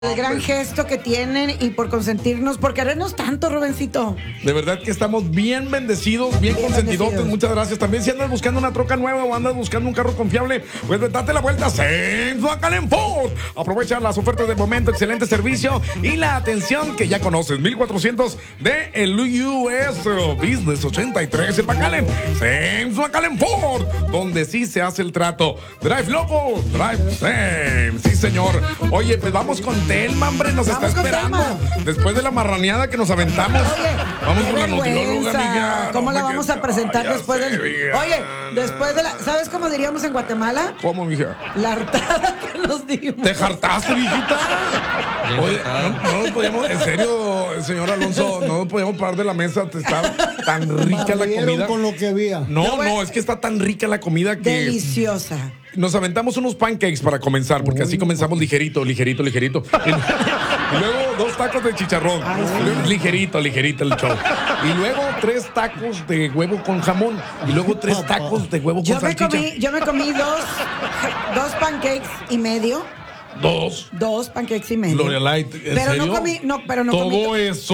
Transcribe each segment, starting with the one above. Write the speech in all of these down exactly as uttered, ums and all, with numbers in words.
El gran gesto que tienen y por consentirnos, por querernos tanto, Rubencito. De verdad que estamos bien bendecidos, bien, bien consentidotes. Bendecidos. Muchas gracias. También si andas buscando una troca nueva o andas buscando un carro confiable, pues date la vuelta a Volkswagen Ford. Aprovecha las ofertas del momento, excelente servicio y la atención que ya conoces. mil cuatrocientos de el U S Business ochenta y tres en McAllen. Volkswagen Ford, donde sí se hace el trato. Drive loco, drive Sam. Sí, señor. Oye, pues vamos con Telma, hombre, nos vamos está esperando. Telma. Después de la marraneada que nos aventamos. Oye, vamos con la nutrióloga, amiga. ¿Cómo no, la vamos a presentar después del... Oye, después de la... ¿Sabes cómo diríamos en Guatemala? ¿Cómo, mija? La hartada que nos dimos. ¿Te hartaste, mijita? Oye, no, no nos podíamos... En serio, señor Alonso, no nos podíamos parar de la mesa. Está tan rica la comida. Con lo que había. No, no, no, es que está tan rica la comida que... Deliciosa. Nos aventamos unos pancakes para comenzar, porque así comenzamos ligerito, ligerito, ligerito. Y luego dos tacos de chicharrón. Ay, sí. Ligerito, ligerito el show. Y luego tres tacos de huevo con jamón. Y luego tres tacos de huevo yo con me salchicha. Comí, yo me comí dos, dos pancakes y medio. Dos. Dos pancakes y medio. Gloria Light, ¿en pero serio? no comí, no, pero no ¿Todo comí. Todo eso?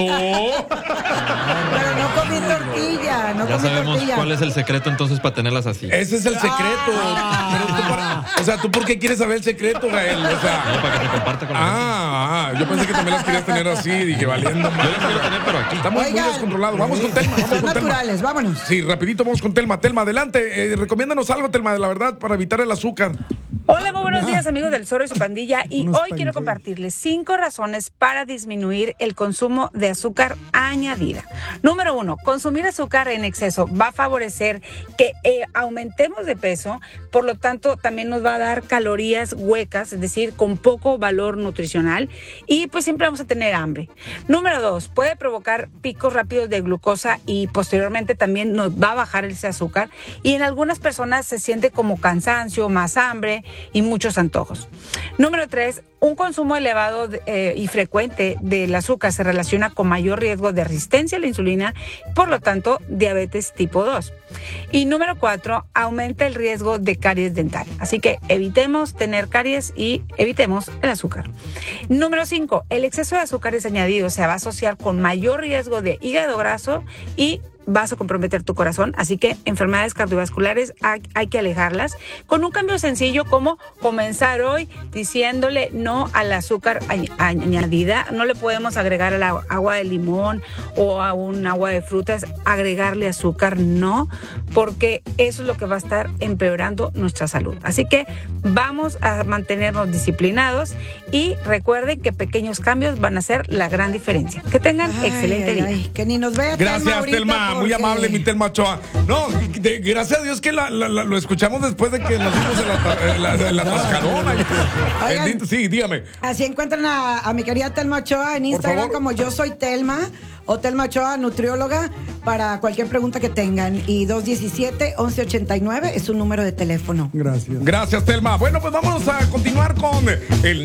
Pero no comí tortilla, no ya comí sabemos tortilla. cuál es el secreto entonces para tenerlas así. Ese es el secreto. Ah. Pero tú para, o sea, ¿tú por qué quieres saber el secreto, Gael? O sea, no, para que se comparta con la ah, gente. Ah, yo pensé que también las querías tener así. Dije, valiendo mal. Yo las quiero tener, pero aquí. Estamos Oigan, muy descontrolados. Vamos con Telma. Vamos son con naturales, Telma. Vámonos. Sí, rapidito vamos con Telma. Telma, adelante. Eh, recomiéndanos algo, Telma, de la verdad, para evitar el azúcar. Hola, muy buenos días, amigos del Zorro y su pandilla. Y hoy quiero compartirles cinco razones para disminuir el consumo de azúcar añadida. Número uno, consumir azúcar en exceso va a favorecer que eh, aumentemos de peso, por lo tanto también nos va a dar calorías huecas, es decir, con poco valor nutricional y pues siempre vamos a tener hambre. Número dos, puede provocar picos rápidos de glucosa y posteriormente también nos va a bajar ese azúcar y en algunas personas se siente como cansancio, más hambre y muchos antojos. Número tres, un consumo elevado de, eh, y frecuente del azúcar se relaciona con mayor riesgo de resistencia a la insulina, por lo tanto, diabetes tipo dos. Y número cuatro, aumenta el riesgo de caries dental. Así que evitemos tener caries y evitemos el azúcar. Número cinco, el exceso de azúcares añadidos se va a asociar con mayor riesgo de hígado graso y vas a comprometer tu corazón, así que enfermedades cardiovasculares hay, hay que alejarlas con un cambio sencillo como comenzar hoy diciéndole no al azúcar añadida. No le podemos agregar a la agua de limón o a un agua de frutas, agregarle azúcar, no, porque eso es lo que va a estar empeorando nuestra salud. Así que vamos a mantenernos disciplinados y recuerden que pequeños cambios van a hacer la gran diferencia. Que tengan ay, excelente ay, día. Ay, que ni nos vea. Gracias, Telma. Muy amable, mi Telma Ochoa. No, de, gracias a Dios que la, la, la, lo escuchamos después de que nos fuimos en la, en la, en la tascarona. Oigan, sí, dígame. Así encuentran a, a mi querida Telma Ochoa en Instagram como Yo Soy Telma o Telma Ochoa, nutrióloga, para cualquier pregunta que tengan. Y dos uno siete, once ochenta y nueve es un número de teléfono. Gracias. Gracias, Telma. Bueno, pues vamos a continuar con el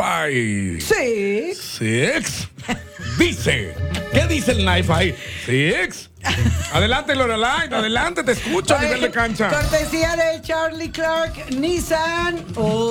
Knife Sí. Six. Dice. ¿Qué dice el Knife Six? Adelante, Lorelai, adelante, te escucho a nivel de cancha. Cortesía de Charlie Clark Nissan.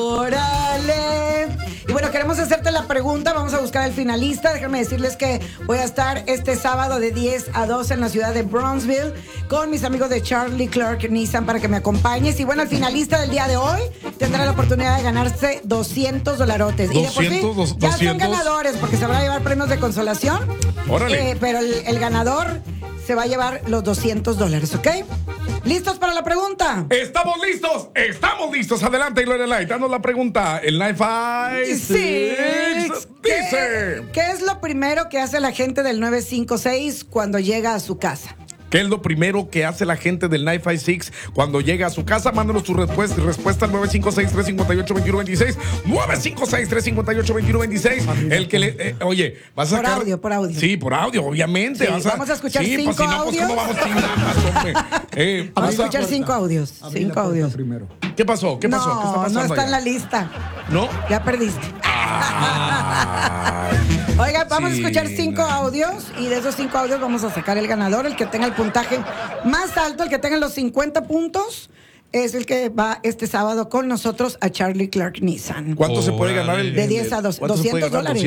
Órale. Y bueno, queremos hacerte la pregunta. Vamos a buscar el finalista. Déjenme decirles que voy a estar este sábado de diez a doce en la ciudad de Bronzeville con mis amigos de Charlie Clark Nissan para que me acompañes. Y bueno, el finalista del día de hoy tendrá la oportunidad de ganarse doscientos dolarotes. Y de por sí, ya son ganadores porque se van a llevar premios de consolación. Órale. Eh, pero el, el ganador se va a llevar los doscientos dólares, ¿ok? ¿Listos para la pregunta? ¡Estamos listos! ¡Estamos listos! Adelante, Gloria Light, danos la pregunta. El Knife Six dice... ¿Qué, ¿Qué es lo primero que hace la gente del nueve cinco seis cuando llega a su casa? ¿Qué es lo primero que hace la gente del Knife Six cuando llega a su casa? Mándanos tu respuesta, respuesta al nueve cinco seis, tres cinco ocho, dos uno dos seis. nueve cinco seis, tres cinco ocho, dos uno dos seis. El que le... Eh, oye, vas a sacar... Por audio, por audio. Sí, por audio, obviamente. Sí, vas a... Vamos a escuchar sí, cinco pues, si no, audios. Pues, ¿cómo vamos sin nada, hombre? Eh, vamos a escuchar cinco audios. Cinco audios. Primero. ¿Qué pasó? ¿Qué pasó? No, ¿Qué está pasando? No está allá? en la lista. ¿No? Ya perdiste. Oiga, vamos sí, a escuchar cinco no. audios y de esos cinco audios vamos a sacar el ganador, el que tenga el puntaje más alto, el que tenga los cincuenta puntos. es el que va este sábado con nosotros a Charlie Clark Nissan. ¿Cuánto se puede Órale. ganar el De diez a dos- ¿cuánto se puede doscientos ganar? dólares.